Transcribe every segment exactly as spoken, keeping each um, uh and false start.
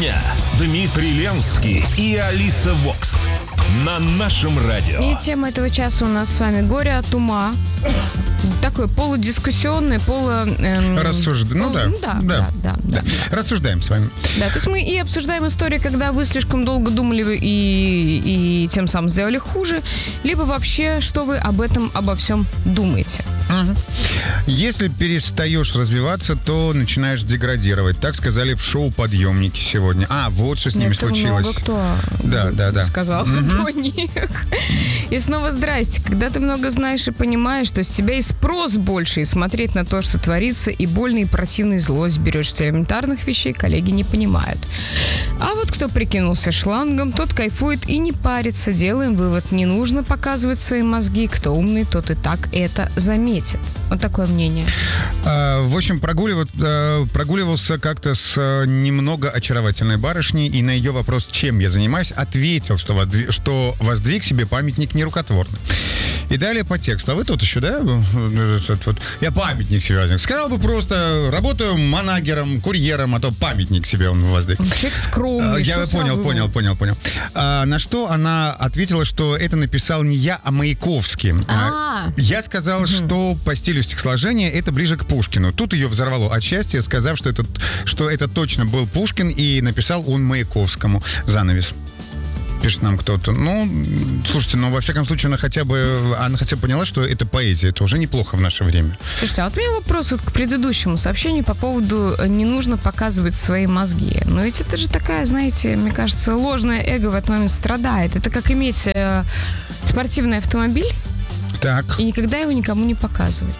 дня. Дмитрий Ленский и Алиса Вокс на нашем радио. И тема этого часа у нас с вами «Горе от ума». Такой полудискуссионный, полу... Эм, Рассуждаем. Ну полу, да. Да, да, да, да, да. да. Рассуждаем с вами. Да, то есть мы и обсуждаем истории, когда вы слишком долго думали и, и тем самым сделали хуже, либо вообще, что вы об этом, обо всем думаете. Угу. Если перестаешь развиваться, то начинаешь деградировать. Так сказали в шоу «Подъемники» сегодня. А, вот что с ними Это случилось. много кто да, да, да. сказал угу. о них. И снова здрасте. Когда ты много знаешь и понимаешь, то с тебя и спрос больше, и смотреть на то, что творится, и больно, и противно, и злость берешь, что элементарных вещей коллеги не понимают. А вот кто прикинулся шлангом, тот кайфует и не парится. Делаем вывод. Не нужно показывать свои мозги. Кто умный, тот и так это заметит. Вот такое мнение. А, в общем, прогуливал, прогуливался как-то с немного очаровательной барышней, и на ее вопрос, чем я занимаюсь, ответил, что, воздвиг, что воздвиг себе памятник нерукотворный. И далее по тексту. А вы тут еще, да? Вот. Я памятник себе воздвиг. Сказал бы просто, работаю манагером, курьером, а то памятник себе он воздвиг. Человек скромный. Я понял, сразу... понял, понял, понял. А, на что она ответила, что это написал не я, а Маяковский. А-а-а. Я сказал, угу. что по стилю стихосложения это ближе к Пушкину. Тут ее взорвало от счастья, сказав, что это, что это точно был Пушкин, и написал он Маяковскому. Занавес. Пишет нам кто-то. Ну, слушайте, ну, во всяком случае, она хотя бы, она хотя бы поняла, что это поэзия. Это уже неплохо в наше время. Слушайте, а вот у меня вопрос вот к предыдущему сообщению по поводу «не нужно показывать свои мозги». Но ведь это же такая, знаете, мне кажется, ложное эго в этот момент страдает. Это как иметь э, спортивный автомобиль так. и никогда его никому не показывать.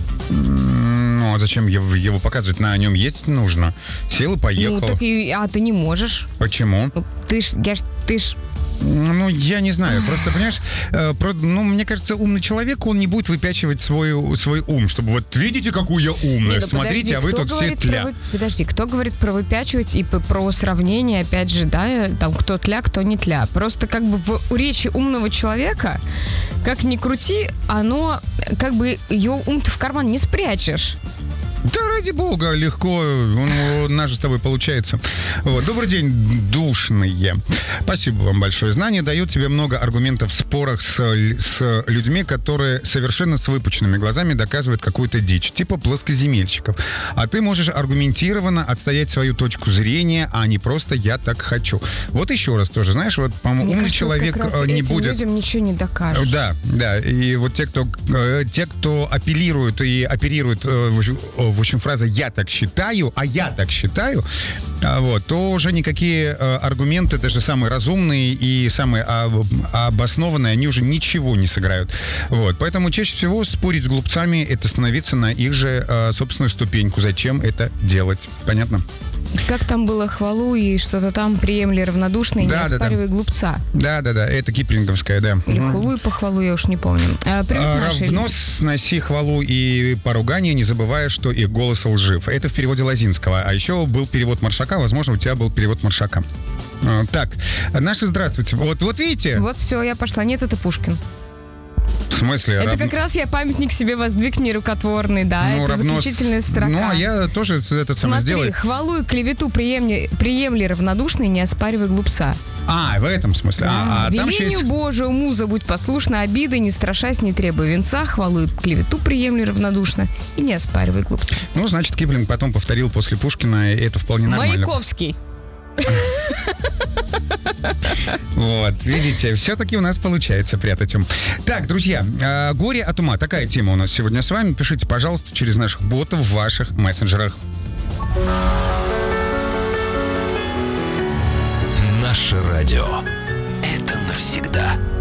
Ну, а зачем его, его показывать? На нем ездить нужно. Сел и поехал. Ну, так и, а ты не можешь. Почему? Ну, ты ж, я ж, ты ж... Ну, я не знаю. Просто, понимаешь, э, про, ну, мне кажется, умный человек, он не будет выпячивать свой, свой ум, чтобы вот, видите, какую я умная, Нет, ну, смотрите, подожди, а вы тут все тля. Про, подожди, кто говорит про выпячивать и про сравнение, опять же, да, там, кто тля, кто не тля. Просто как бы в речи умного человека, как ни крути, оно, как бы, ее ум-то в карман не спрячешь. Да, ради бога, легко. У нас же с тобой получается. Вот. Добрый день, душные. Спасибо вам большое. Знание дает тебе много аргументов в спорах с, с людьми, которые совершенно с выпученными глазами доказывают какую-то дичь, типа плоскоземельщиков. А ты можешь аргументированно отстоять свою точку зрения, а не просто «я так хочу». Вот еще раз тоже, знаешь, вот, по-моему, умный человек не будет... людям ничего не докажешь. Да, да. И вот те, кто, те, кто апеллируют и оперируют... В общем, фраза «я так считаю», а «я так считаю», вот, то уже никакие э, аргументы, даже самые разумные и самые об, обоснованные, они уже ничего не сыграют. Вот, поэтому чаще всего спорить с глупцами — это становиться на их же э, собственную ступеньку. Зачем это делать? Понятно? Как там было хвалу и что-то там приемли равнодушно и да, не оспаривай да, да. глупца. Да-да-да, это киплинговская, да. Или хвалу и похвалу, я уж не помню. А, а, равно сноси хвалу и поругание, не забывая, что их голос лжив. Это в переводе Лозинского. А еще был перевод Маршака, возможно, у тебя был перевод Маршака. А, так, наши здравствуйте. Вот, вот видите? Вот все, я пошла. Нет, это Пушкин. В смысле? Это рав... как раз я памятник себе воздвиг нерукотворный, да, ну, это равно... заключительная строка. Ну, а я тоже этот самый сделаю. Смотри, хвалу и клевету приемли, приемли равнодушно и не оспаривай глупца. А, в этом смысле. Да. А, а Велению есть... Божию, муза, будь послушна, обиды, не страшась, не требуй венца, хвалу и клевету приемли равнодушно и не оспаривай глупца. Ну, значит, Киплинг потом повторил после Пушкина, и это вполне нормально. Маяковский. Вот, видите, все-таки у нас получается прятать ум. Так, друзья, э, горе от ума. Такая тема у нас сегодня с вами. Пишите, пожалуйста, через наших ботов в ваших мессенджерах. Наше радио. Это навсегда.